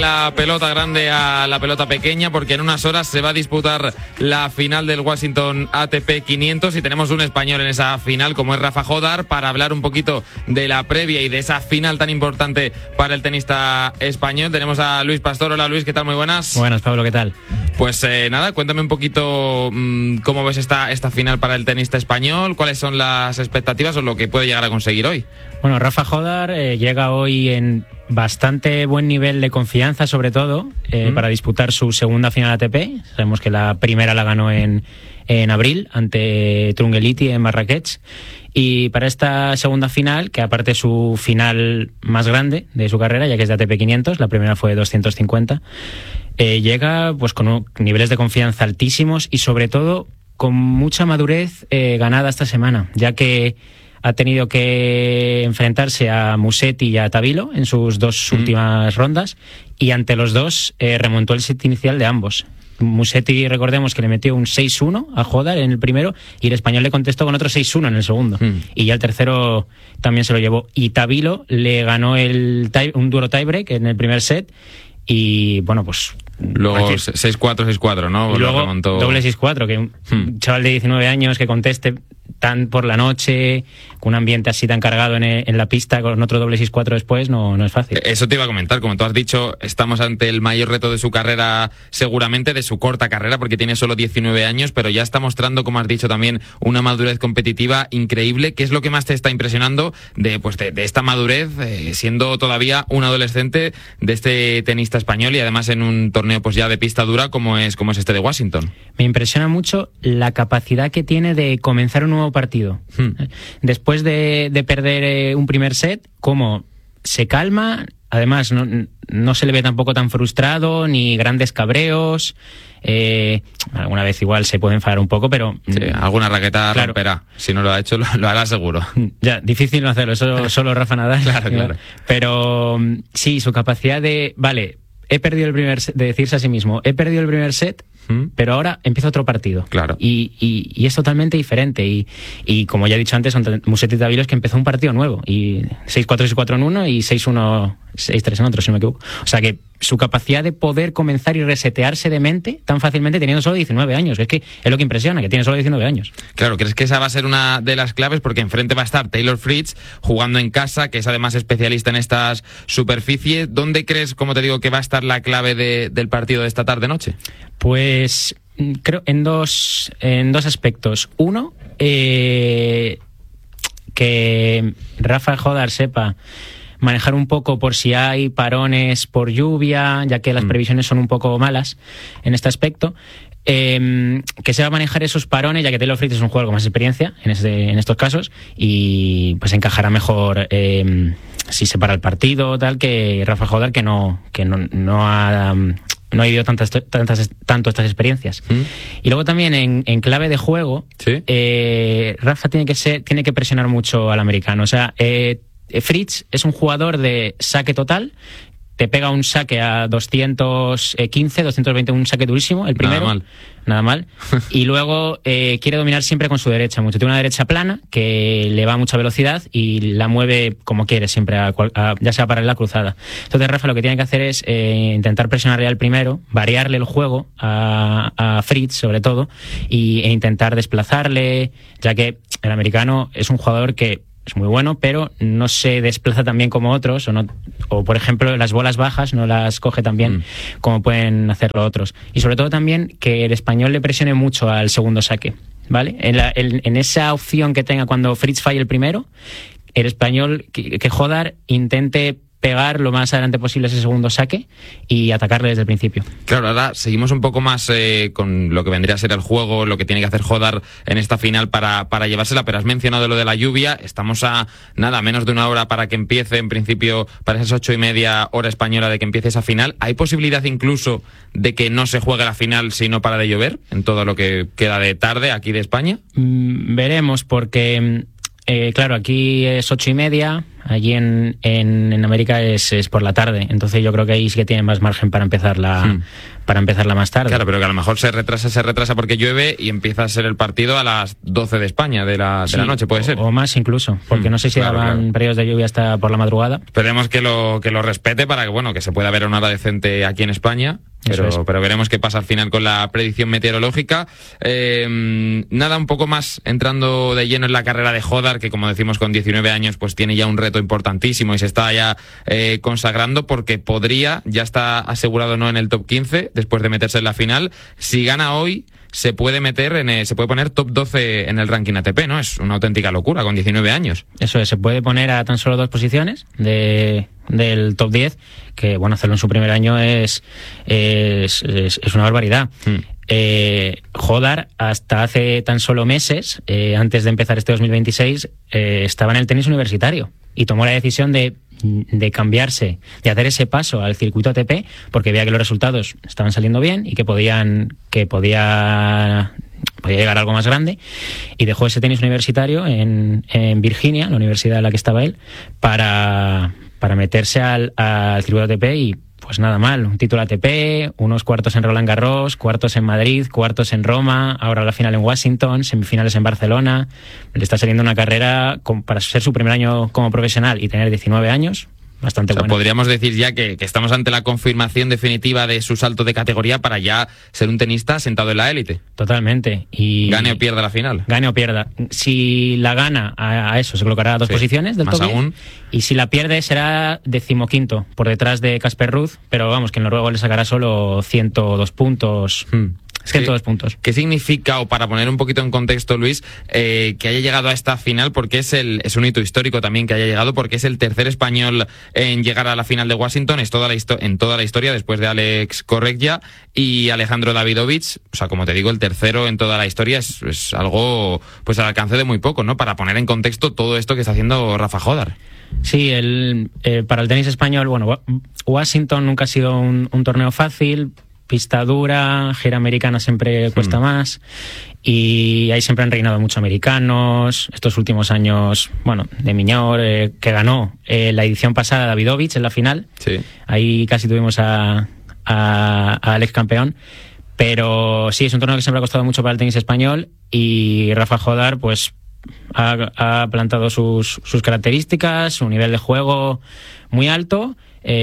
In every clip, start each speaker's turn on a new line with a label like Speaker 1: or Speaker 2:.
Speaker 1: La pelota grande a la pelota pequeña, porque en unas horas se va a disputar la final del Washington ATP 500 y tenemos un español en esa final como es Rafa Jodar para hablar un poquito de la previa y de esa final tan importante para el tenista español. Tenemos a Luis Pastor. Hola Luis, ¿qué tal? Muy buenas.
Speaker 2: Buenas, Pablo, ¿qué tal?
Speaker 1: Pues nada, cuéntame un poquito cómo ves esta final para el tenista español, cuáles son las expectativas o lo que puede llegar a conseguir hoy.
Speaker 2: Bueno, Rafa Jodar llega hoy en bastante buen nivel de confianza, sobre todo, para disputar su segunda final ATP. Sabemos que la primera la ganó en abril ante Trungeliti en Marrakech. Y para esta segunda final, que aparte es su final más grande de su carrera, ya que es de ATP 500, la primera fue de 250, llega pues con niveles de confianza altísimos y sobre todo con mucha madurez ganada esta semana, ya que ha tenido que enfrentarse a Musetti y a Tabilo en sus dos últimas rondas y ante los dos remontó el set inicial de ambos. Musetti, recordemos que le metió un 6-1 a Jodar en el primero y el español le contestó con otro 6-1 en el segundo. Y ya el tercero también se lo llevó. Y Tabilo le ganó un duro tiebreak en el primer set y bueno, pues
Speaker 1: luego 6-4, 6-4, ¿no?
Speaker 2: Y luego remontó doble 6-4, que un chaval de 19 años que conteste tan por la noche, con un ambiente así tan cargado en la pista, con otro doble 6-4 después, no es fácil.
Speaker 1: Eso te iba a comentar, como tú has dicho, estamos ante el mayor reto de su carrera, seguramente de su corta carrera, porque tiene solo 19 años, pero ya está mostrando, como has dicho también, una madurez competitiva increíble. ¿Qué es lo que más te está impresionando de esta madurez, siendo todavía un adolescente de este tenista español y además en un torneo pues ya de pista dura como es este de Washington?
Speaker 2: Me impresiona mucho la capacidad que tiene de comenzar un nuevo partido. Después de perder un primer set, cómo se calma, además no se le ve tampoco tan frustrado, ni grandes cabreos. Alguna vez igual se puede enfadar un poco, pero
Speaker 1: sí, alguna raqueta romperá. Si no lo ha hecho, lo hará seguro.
Speaker 2: Ya, difícil no hacerlo, eso solo Rafa Nadal.
Speaker 1: Claro.
Speaker 2: Pero sí, su capacidad de, vale, he perdido el primer set, de decirse a sí mismo, he perdido el primer set, pero ahora empieza otro partido.
Speaker 1: Claro.
Speaker 2: Y es totalmente diferente. Y como ya he dicho antes, Musetti y Tabilo es que empezó un partido nuevo. Y 6-4, 6-4 en uno y 6-1, 6-3 en otro, si no me equivoco. O sea que su capacidad de poder comenzar y resetearse de mente tan fácilmente teniendo solo 19 años. Es que es lo que impresiona, que tiene solo 19 años.
Speaker 1: Claro, ¿crees que esa va a ser una de las claves? Porque enfrente va a estar Taylor Fritz jugando en casa, que es además especialista en estas superficies. ¿Dónde crees, como te digo, que va a estar la clave del partido de esta tarde-noche?
Speaker 2: Pues creo en dos aspectos. Uno, que Rafa Jodar sepa manejar un poco por si hay parones por lluvia, ya que las previsiones son un poco malas en este aspecto. Que se va a manejar esos parones, ya que Taylor Fritz es un jugador con más experiencia en estos casos y pues encajará mejor si se para el partido tal que Rafa Jodar, que no ha vivido tanto estas experiencias. Y luego también en clave de juego, ¿sí? Rafa tiene que presionar mucho al americano. O sea, Fritz es un jugador de saque total, te pega un saque a 215, 220, un saque durísimo, el primero. Nada mal. Y luego quiere dominar siempre con su derecha mucho. Tiene una derecha plana que le va a mucha velocidad y la mueve como quiere, siempre, ya sea para la cruzada. Entonces Rafa lo que tiene que hacer es intentar presionarle al primero, variarle el juego a Fritz sobre todo, e intentar desplazarle, ya que el americano es un jugador que es muy bueno, pero no se desplaza tan bien como otros, o por ejemplo las bolas bajas no las coge tan bien como pueden hacerlo otros. Y sobre todo también que el español le presione mucho al segundo saque, ¿vale? En esa opción que tenga cuando Fritz falle el primero, el español, que Jodar intente pegar lo más adelante posible ese segundo saque y atacarle desde el principio.
Speaker 1: Claro, ahora seguimos un poco más con lo que vendría a ser el juego, lo que tiene que hacer Jodar en esta final para llevársela, pero has mencionado lo de la lluvia. Estamos a menos de una hora para que empiece, en principio, para esas 8:30 hora española de que empiece esa final. ¿Hay posibilidad incluso de que no se juegue la final si no para de llover en todo lo que queda de tarde aquí de España?
Speaker 2: Veremos, porque claro, aquí es 8:30, allí en América es por la tarde, entonces yo creo que ahí sí que tiene más margen para empezarla más tarde.
Speaker 1: Claro, pero que a lo mejor se retrasa porque llueve y empieza a ser el partido a las 12 de España, de la noche, puede ser.
Speaker 2: O más incluso, porque no sé si daban periodos de lluvia hasta por la madrugada.
Speaker 1: Esperemos que lo respete para que se pueda ver una hora decente aquí en España. Pero veremos qué pasa al final con la predicción meteorológica. Nada, un poco más entrando de lleno en la carrera de Hodar, que como decimos con 19 años pues tiene ya un reto importantísimo y se está ya consagrando, porque ya está asegurado no en el top 15 después de meterse en la final. Si gana hoy se puede poner top 12 en el ranking ATP, ¿no? Es una auténtica locura con 19 años.
Speaker 2: Eso es, se puede poner a tan solo 2 posiciones del top 10, que bueno, hacerlo en su primer año es una barbaridad. Hodar hasta hace tan solo meses, antes de empezar este 2026, estaba en el tenis universitario y tomó la decisión de cambiarse, de hacer ese paso al circuito ATP, porque veía que los resultados estaban saliendo bien y que podía llegar a algo más grande, y dejó ese tenis universitario en Virginia, la universidad en la que estaba él, para meterse al circuito ATP. Y pues nada mal, un título ATP, unos cuartos en Roland Garros, cuartos en Madrid, cuartos en Roma, ahora la final en Washington, semifinales en Barcelona. Le está saliendo una carrera para ser su primer año como profesional y tener 19 años. Bastante bueno.
Speaker 1: Podríamos decir ya que estamos ante la confirmación definitiva de su salto de categoría para ya ser un tenista sentado en la élite.
Speaker 2: Totalmente. Y
Speaker 1: gane o pierda la final.
Speaker 2: Gane o pierda. Si la gana, a eso se colocará a 2 posiciones del top 10. Aún. Y si la pierde será 15º, por detrás de Casper Ruud, pero vamos, que el noruego le sacará solo 102 puntos. 102 puntos.
Speaker 1: ¿Qué significa, o para poner un poquito en contexto, Luis, que haya llegado a esta final? Porque es un hito histórico también que haya llegado, porque es el tercer español en llegar a la final de Washington en toda la historia, después de Alex Correggia y Alejandro Davidovich. O sea, como te digo, el tercero en toda la historia es algo pues al alcance de muy poco, ¿no? Para poner en contexto todo esto que está haciendo Rafa Hodar.
Speaker 2: Sí, para el tenis español, bueno, Washington nunca ha sido un torneo fácil. Pista dura, gira americana siempre cuesta más, y ahí siempre han reinado muchos americanos. Estos últimos años, bueno, de Miñor, que ganó la edición pasada Davidovich en la final. Sí. Ahí casi tuvimos a Alex campeón. Pero sí, es un torneo que siempre ha costado mucho para el tenis español, y Rafa Hodar pues ha plantado sus características, su nivel de juego muy alto.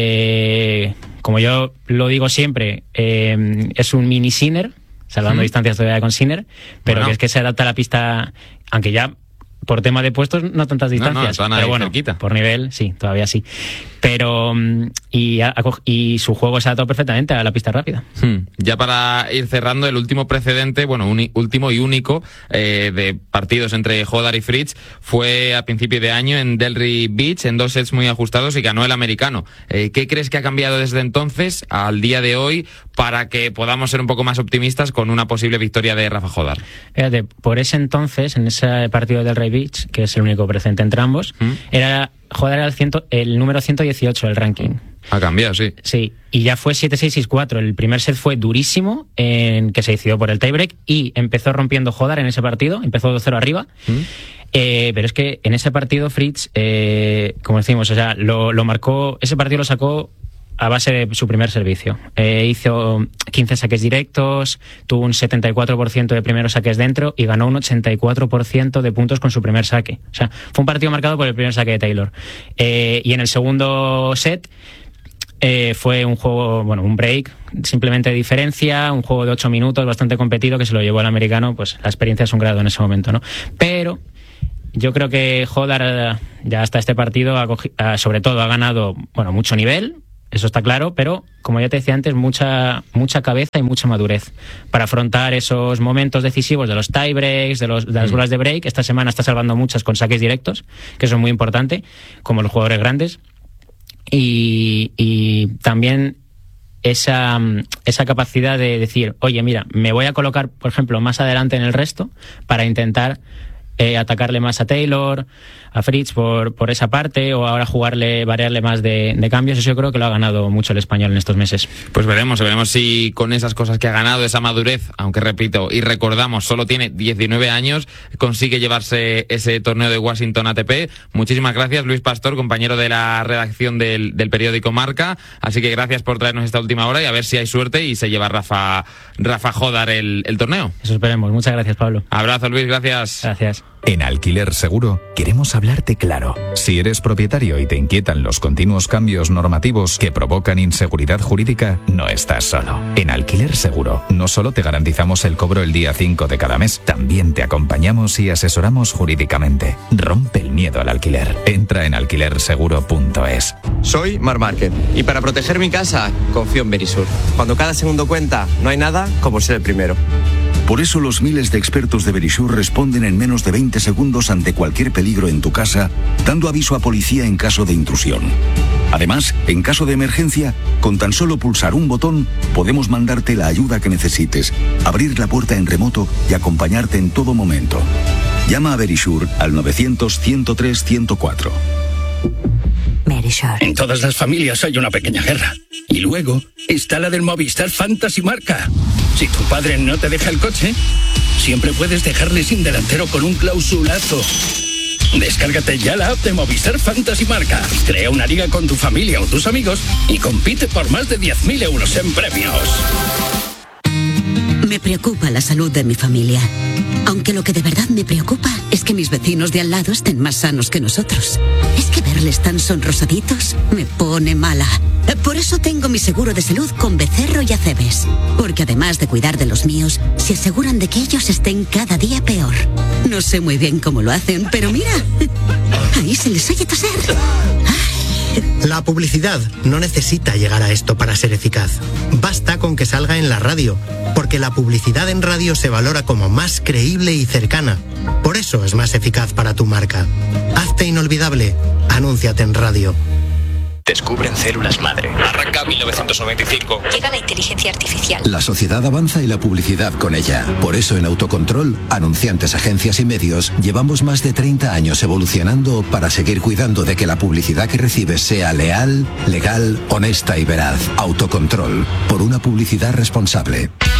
Speaker 2: Como yo lo digo siempre, es un mini Sinner, salvando distancias todavía con Sinner, pero que es que se adapta a la pista, aunque ya por tema de puestos no tantas distancias, pero bueno, cerquita. Por nivel sí, todavía sí. Pero y su juego se ha adaptado perfectamente a la pista rápida.
Speaker 1: Ya para ir cerrando, el último precedente, último y único de partidos entre Hodar y Fritz fue a principio de año en Delray Beach, en 2 sets muy ajustados, y ganó el americano. ¿Qué crees que ha cambiado desde entonces al día de hoy para que podamos ser un poco más optimistas con una posible victoria de Rafa Hodar?
Speaker 2: Fíjate, por ese entonces, en ese partido de Delray Beach, que es el único precedente entre ambos, Hodar era el número 118 del ranking.
Speaker 1: Ha cambiado, sí.
Speaker 2: Sí, y ya fue 7-6, 6-4. El primer set fue durísimo, en que se decidió por el tiebreak, y empezó rompiendo Hodar en ese partido, empezó 2-0 arriba. Pero es que en ese partido Fritz, como decimos, o sea, lo marcó, ese partido lo sacó a base de su primer servicio. Hizo 15 saques directos, tuvo un 74% de primeros saques dentro y ganó un 84% de puntos con su primer saque. O sea, fue un partido marcado por el primer saque de Taylor. Y en el segundo set fue un juego, un break, simplemente de diferencia, un juego de 8 minutos bastante competido que se lo llevó al americano. Pues la experiencia es un grado en ese momento, ¿no? Pero yo creo que Hodar ya hasta este partido sobre todo ha ganado, mucho nivel. Eso está claro, pero como ya te decía antes, mucha cabeza y mucha madurez para afrontar esos momentos decisivos de los tiebreaks, de las bolas de break. Esta semana está salvando muchas con saques directos, que eso es muy importante, como los jugadores grandes. Y también esa capacidad de decir, oye, mira, me voy a colocar, por ejemplo, más adelante en el resto para intentar atacarle más a Taylor, a Fritz por esa parte, o ahora variarle más de cambios. Eso yo creo que lo ha ganado mucho el español en estos meses.
Speaker 1: Pues veremos si con esas cosas que ha ganado, esa madurez, aunque repito y recordamos, solo tiene 19 años, consigue llevarse ese torneo de Washington ATP. Muchísimas gracias, Luis Pastor, compañero de la redacción del periódico Marca. Así que gracias por traernos esta última hora y a ver si hay suerte y se lleva Rafa Jodar el torneo.
Speaker 2: Eso esperemos. Muchas gracias, Pablo.
Speaker 1: Abrazo, Luis, gracias.
Speaker 2: Gracias.
Speaker 3: En Alquiler Seguro queremos hablarte claro. Si eres propietario y te inquietan los continuos cambios normativos que provocan inseguridad jurídica, no estás solo. En Alquiler Seguro no solo te garantizamos el cobro el día 5 de cada mes, también te acompañamos y asesoramos jurídicamente. Rompe el miedo al alquiler. Entra en alquilerseguro.es.
Speaker 4: Soy Marc Márquez y para proteger mi casa confío en Verisur. Cuando cada segundo cuenta, no hay nada como ser el primero.
Speaker 5: Por eso los miles de expertos de Verisur responden en menos de 20 segundos ante cualquier peligro en tu casa, dando aviso a policía en caso de intrusión. Además, en caso de emergencia, con tan solo pulsar un botón, podemos mandarte la ayuda que necesites, abrir la puerta en remoto y acompañarte en todo momento. Llama a Verisur al 900-103-104.
Speaker 6: Verisur.
Speaker 7: En todas las familias hay una pequeña guerra. Y luego está la del Movistar Fantasy Marca. Si tu padre no te deja el coche, siempre puedes dejarle sin delantero con un clausulazo. Descárgate ya la app de Movistar Fantasy Marca. Crea una liga con tu familia o tus amigos y compite por más de 10.000 euros en premios.
Speaker 6: Me preocupa la salud de mi familia. Aunque lo que de verdad me preocupa es que mis vecinos de al lado estén más sanos que nosotros. Es que verles tan sonrosaditos me pone mala. Por eso tengo mi seguro de salud con Becerro y Acebes. Porque además de cuidar de los míos, se aseguran de que ellos estén cada día peor. No sé muy bien cómo lo hacen, pero mira, ahí se les oye toser.
Speaker 8: La publicidad no necesita llegar a esto para ser eficaz. Basta con que salga en la radio, porque la publicidad en radio se valora como más creíble y cercana. Por eso es más eficaz para tu marca. Hazte inolvidable. Anúnciate en radio.
Speaker 9: Descubren células madre. Arranca 1995.
Speaker 10: Llega la inteligencia artificial.
Speaker 11: La sociedad avanza y la publicidad con ella. Por eso en Autocontrol, anunciantes, agencias y medios, llevamos más de 30 años evolucionando para seguir cuidando de que la publicidad que recibes sea leal, legal, honesta y veraz. Autocontrol, por una publicidad responsable.